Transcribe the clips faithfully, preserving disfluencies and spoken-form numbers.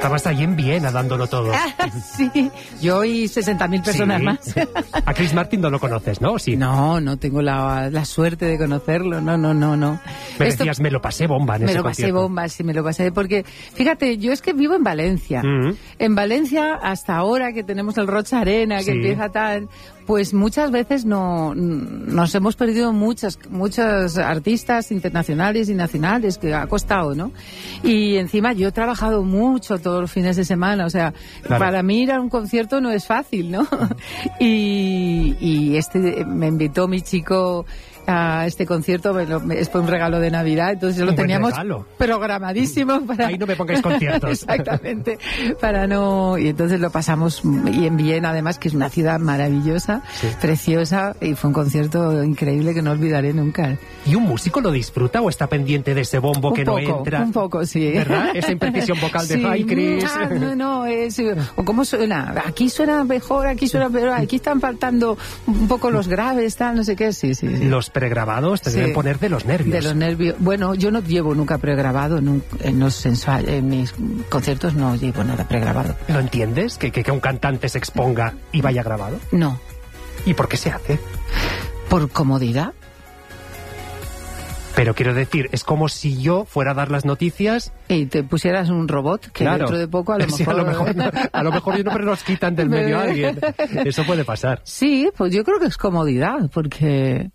estabas ahí en Viena dándolo todo. Sí, yo y sesenta mil personas sí. más. A Chris Martin no lo conoces, ¿no? Sí. No, no tengo la, la suerte de conocerlo, no, no, no, no. Me Esto, decías, me lo pasé bomba en me ese lo pasé concierto. bomba, sí, me lo pasé, porque, fíjate, yo es que vivo en Valencia. Mm. En Valencia, hasta ahora que tenemos el Rocha Arena, que Sí. empieza tal, pues muchas veces no nos hemos perdido muchas, muchos artistas internacionales y nacionales, que ha costado, ¿no? Y encima yo he trabajado mucho todos los fines de semana, o sea, claro. para mí ir a un concierto no es fácil, ¿no? y, y este me invitó mi chico a este concierto, me lo, me, es un regalo de Navidad, entonces lo Un buen teníamos regalo. programadísimo para... Ahí no me pongáis conciertos. Exactamente, para no... Y entonces lo pasamos, y en Viena además, que es una ciudad maravillosa, sí. preciosa, y fue un concierto increíble que no olvidaré nunca. ¿Y un músico lo disfruta o está pendiente de ese bombo un que poco, no entra? Un poco, sí. ¿Verdad? Esa imprecisión vocal de sí. Hi, Chris. Ah, no, no, es... O cómo suena, aquí suena mejor, aquí suena peor, aquí están faltando un poco los graves, tal, no sé qué, sí, sí. sí. Los pregrabados te sí. deben poner de los nervios. De los nervios. Bueno, yo no llevo nunca pregrabado, nunca, en los sensual, en mis conciertos no llevo nada pregrabado. ¿Lo entiendes? ¿Que, que, que un cantante se exponga y vaya grabado? No. ¿Y por qué se hace? Por comodidad. Pero quiero decir, es como si yo fuera a dar las noticias... Y te pusieras un robot, que claro. dentro de poco a lo sí, mejor... a lo mejor, no, a lo mejor no, pero nos quitan del medio a alguien. Eso puede pasar. Sí, pues yo creo que es comodidad, porque...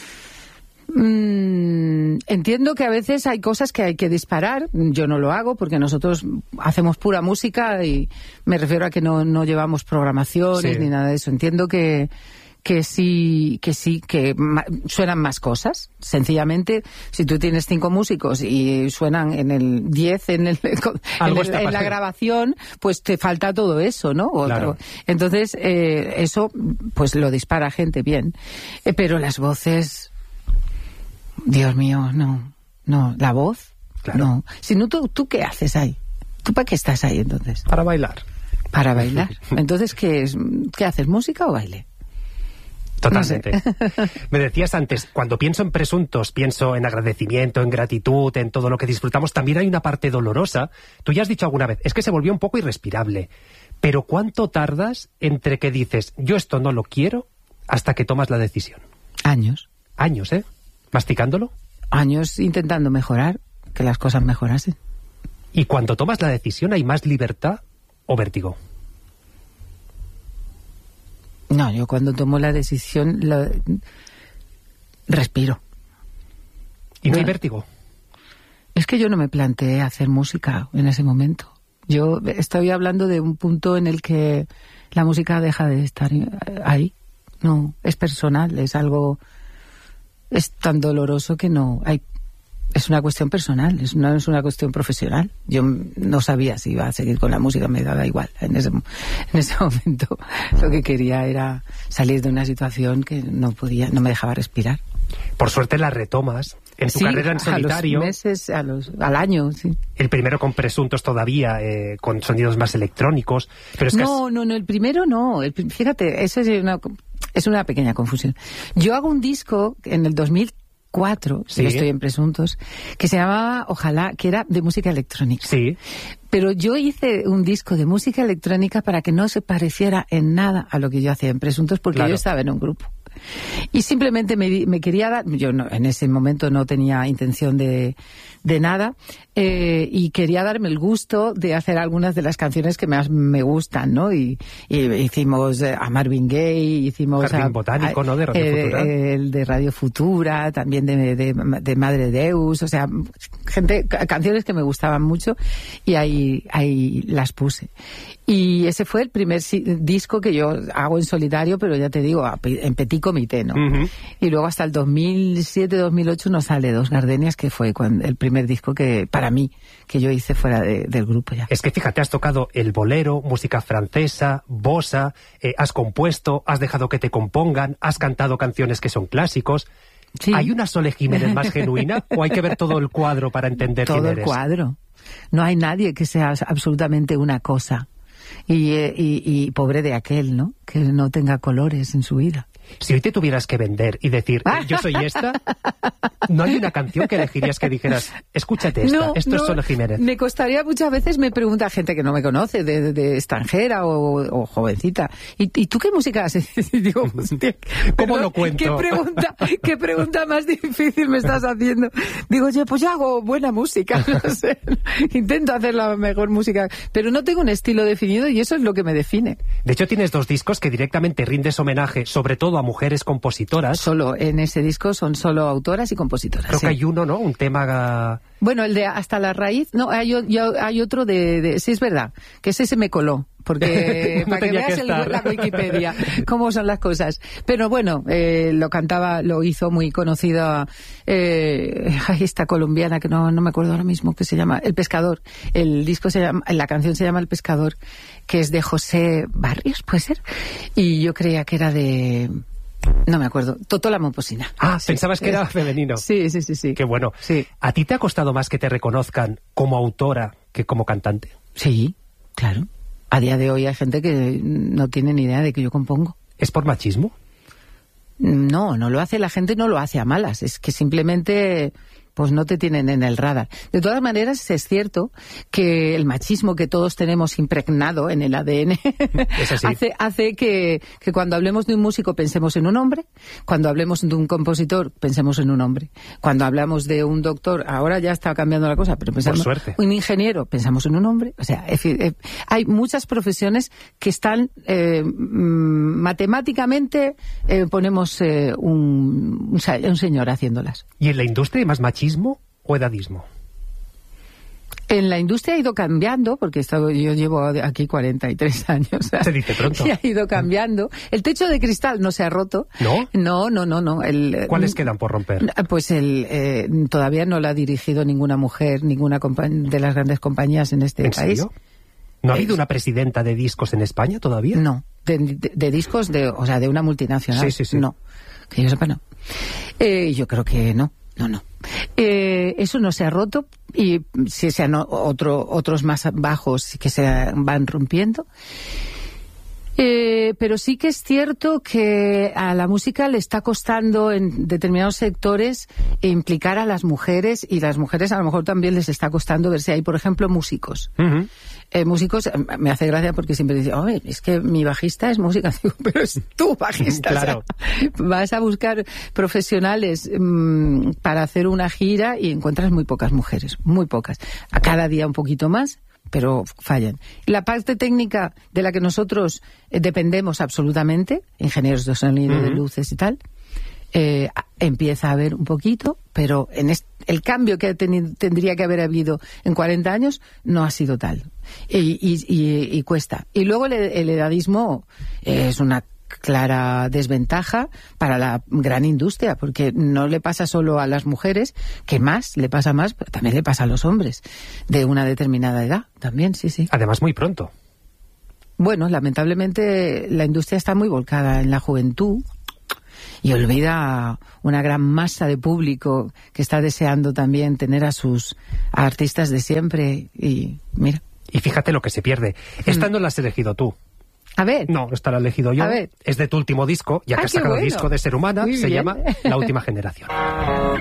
Mm, entiendo que a veces hay cosas que hay que disparar. Yo no lo hago porque nosotros hacemos pura música y me refiero a que no, no llevamos programaciones sí. ni nada de eso. Entiendo que... que sí, que sí, que ma- suenan más cosas. Sencillamente, si tú tienes cinco músicos y suenan en el diez en, el, en, el, en la grabación, pues te falta todo eso, ¿no? Otro. Claro. Entonces, eh, eso, pues lo dispara gente bien. Eh, pero las voces, Dios mío, no, no, la voz, claro. no. Si no, ¿tú, ¿tú qué haces ahí? ¿Tú para qué estás ahí entonces? Para bailar. Para bailar. Entonces, ¿qué es? ¿Qué haces? ¿Música o baile? Totalmente. No sé. Me decías antes, cuando pienso en presuntos, pienso en agradecimiento, en gratitud, en todo lo que disfrutamos. También hay una parte dolorosa. Tú ya has dicho alguna vez, es que se volvió un poco irrespirable. Pero ¿cuánto tardas entre que dices, yo esto no lo quiero, hasta que tomas la decisión? Años. Años, ¿eh? ¿Masticándolo? Años intentando mejorar, que las cosas mejorasen. ¿Y cuando tomas la decisión hay más libertad o vértigo? No, yo cuando tomo la decisión lo... respiro. ¿Y no hay vértigo? Es que yo no me planteé hacer música en ese momento. Yo estoy hablando de un punto en el que la música deja de estar ahí. No, es personal, es algo... es tan doloroso que no hay... Es una cuestión personal, es no es una cuestión profesional. Yo no sabía si iba a seguir con la música, me daba igual. En ese, en ese momento lo que quería era salir de una situación que no podía, no me dejaba respirar. Por suerte la retomas en tu sí, carrera en solitario. A los meses, a los, al año, sí. El primero con Presuntos todavía, eh, con sonidos más electrónicos. Pero es que no, has... no, no, el primero no. El, fíjate, eso es una, es una pequeña confusión. Yo hago un disco en el dos mil cuatro, sí. Yo estoy en Presuntos, que se llamaba Ojalá, que era de música electrónica. Sí. Pero yo hice un disco de música electrónica para que no se pareciera en nada a lo que yo hacía en Presuntos, porque claro. Yo estaba en un grupo. Y simplemente me, me quería dar, yo no, en ese momento no tenía intención de, de nada, eh, y quería darme el gusto de hacer algunas de las canciones que más me gustan, ¿no? Y, y hicimos a Marvin Gaye, hicimos Jardín a, Botánico, a, ¿no? De Radio eh, Futura. Eh, el de Radio Futura, también de, de, de Madre Deus, o sea, gente, canciones que me gustaban mucho y ahí, ahí las puse. Y ese fue el primer si, disco que yo hago en solitario, pero ya te digo, en petit comité, ¿no? Uh-huh. Y luego hasta el dos mil siete, dos mil ocho nos sale Dos Gardenias, que fue cuando, el primer disco que, para mí, que yo hice fuera de, del grupo ya. Es que fíjate, has tocado el bolero, música francesa, bossa, eh, has compuesto, has dejado que te compongan, has cantado canciones que son clásicos. Sí. ¿Hay una Sole Jiménez más genuina o hay que ver todo el cuadro para entender todo quién eres? Todo el cuadro. No hay nadie que sea absolutamente una cosa. Y, y, y pobre de aquel, ¿no? Que no tenga colores en su vida. Si hoy te tuvieras que vender y decir, yo soy esta, ¿no hay una canción que elegirías que dijeras, escúchate esta, no, esto no, es Sole Jiménez? Me costaría, muchas veces me pregunta gente que no me conoce, de, de extranjera o, o jovencita, ¿Y, ¿y tú qué música haces? Y digo, hostia, ¿cómo lo cuento? ¿Qué pregunta, qué pregunta más difícil me estás haciendo? Digo, yo pues yo hago buena música, no sé, intento hacer la mejor música, pero no tengo un estilo definido y eso es lo que me define. De hecho, tienes dos discos que directamente rindes homenaje, sobre todo a mujeres compositoras. Solo en ese disco son solo autoras y compositoras. Creo sí. que hay uno, ¿no? Un tema... Bueno, el de Hasta la Raíz, no, hay, hay otro de, de... Sí, es verdad, que ese se me coló, porque no para que veas que el, la Wikipedia, cómo son las cosas. Pero bueno, eh, lo cantaba, lo hizo muy conocida eh, esta colombiana, que no, no me acuerdo ahora mismo, que se llama El Pescador. El disco se llama, la canción se llama El Pescador, que es de José Barrios, ¿puede ser? Y yo creía que era de... No me acuerdo. Totó la Momposina. Ah, sí, pensabas que era femenino. Sí, sí, sí, sí. Qué bueno. Sí. ¿A ti te ha costado más que te reconozcan como autora que como cantante? Sí, claro. A día de hoy hay gente que no tiene ni idea de que yo compongo. ¿Es por machismo? No, no lo hace, la gente no lo hace a malas. Es que simplemente... pues no te tienen en el radar. De todas maneras, es cierto que el machismo que todos tenemos impregnado en el A D N hace, hace que, que cuando hablemos de un músico pensemos en un hombre, cuando hablemos de un compositor pensemos en un hombre, cuando hablamos de un doctor, ahora ya está cambiando la cosa, pero pensamos en un ingeniero, pensamos en un hombre. O sea, es, es, hay muchas profesiones que están eh, matemáticamente eh, ponemos eh, un, un, un señor haciéndolas. ¿Y en la industria hay más machismo o edadismo? En la industria ha ido cambiando, porque he estado, yo llevo aquí cuarenta y tres años. Se dice pronto. Y ha ido cambiando. El techo de cristal no se ha roto. ¿No? No, no, no. no. El, ¿Cuáles quedan por romper? Pues el, eh, todavía no la ha dirigido ninguna mujer, ninguna de las grandes compañías en este ¿En país. Serio? ¿No ha habido una presidenta de discos en España todavía? No, de, de, de discos, de, o sea, de una multinacional. Sí, sí, sí. No, que yo sepa no. Eh, yo creo que no. No, no. Eh, eso no se ha roto y si sean otro, otros más bajos que se van rompiendo. Eh, pero sí que es cierto que a la música le está costando en determinados sectores implicar a las mujeres, y las mujeres a lo mejor también les está costando ver si hay, por ejemplo, músicos. Uh-huh. Eh, músicos, me hace gracia porque siempre dicen, oh, es que mi bajista es música. Digo, pero es tu bajista. Claro. O sea, vas a buscar profesionales mmm, para hacer una gira y encuentras muy pocas mujeres, muy pocas. A cada día un poquito más, pero fallan. La parte técnica de la que nosotros eh, dependemos absolutamente, ingenieros de sonido, uh-huh. de luces y tal, eh, empieza a haber un poquito, pero en este, el cambio que teni- tendría que haber habido en cuarenta años no ha sido tal. Y, y, y, y cuesta. Y luego el, el edadismo eh, es una clara desventaja para la gran industria, porque no le pasa solo a las mujeres, que más, le pasa más, pero también le pasa a los hombres de una determinada edad, también, sí, sí. Además, muy pronto. Bueno, lamentablemente la industria está muy volcada en la juventud y olvida una gran masa de público que está deseando también tener a sus a artistas de siempre y mira. Y fíjate lo que se pierde. Esta mm. no la has elegido tú. A ver. No, esta la he elegido yo. A ver. Es de tu último disco, ya que ah, has sacado bueno. disco de Ser Humana, Muy se bien. llama La Última Generación.